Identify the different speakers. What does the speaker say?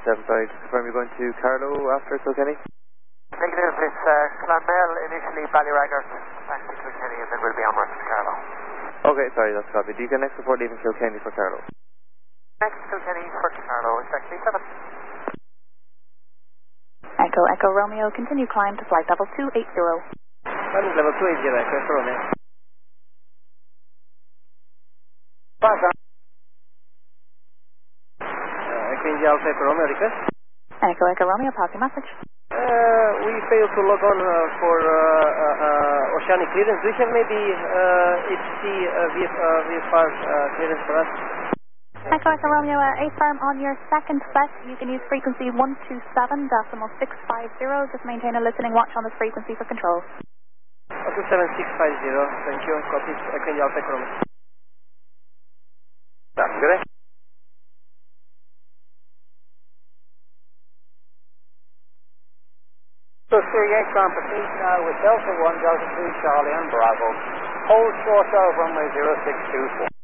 Speaker 1: 7, sorry, just confirm you're going to Carlow after Kilkenny?
Speaker 2: Negative, it's Clonmel, initially Ballyragger, back to Kilkenny, and then we'll be onwards to Carlow.
Speaker 1: Okay, sorry, that's copied. Do you get next report leaving Kilkenny for Carlow?
Speaker 2: Next Kilkenny for Carlow, exactly 7.
Speaker 3: Echo, Echo Romeo, continue climb to flight level 280.
Speaker 4: Flight level 280, Echo Romeo. Pass on. Echo India Alpha Echo Romeo, request.
Speaker 3: Echo, Echo Romeo, pass your message.
Speaker 4: We failed to log on for oceanic clearance. Do you have maybe HC VFR clearance for us?
Speaker 3: Echo, Echo Romeo, A-firm on your second set. You can use frequency 127.650. Just maintain a listening watch on this frequency for control.
Speaker 4: 127.650. Thank you. Copy. Echo India Alpha Echo Romeo. That's good.
Speaker 5: So 38 ground proceed now with Delta 1, Delta 2, Charlie and Bravo. Hold short of runway 0624.